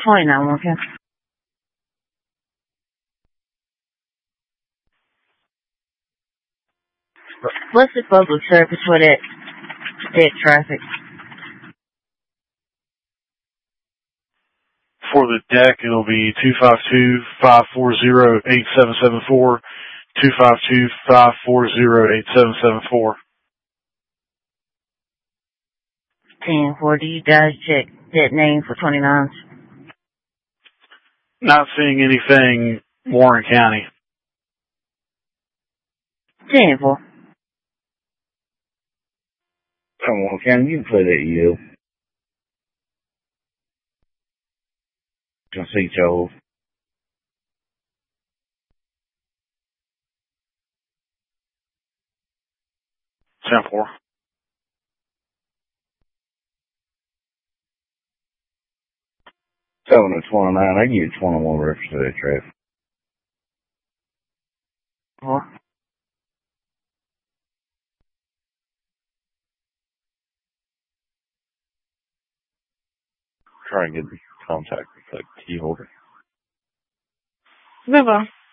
29, okay. What's the public service for that traffic? For the deck, it'll be 252-540-8774, 252-540-8774. 10-4, do you guys check that name for 29s? Not seeing anything Warren County. 10-4. Warren County, you can play that yield. Can see Joel. 10-4. 7-29, I give you 21 reference to that traffic. 4. Try and get contact with the key holder. Bye-bye.